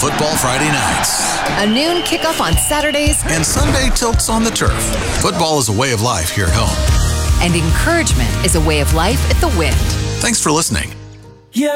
football Friday nights. A noon kickoff on Saturdays. And Sunday tilts on the turf. Football is a way of life here at home. And encouragement is a way of life at the Wind. Thanks for listening.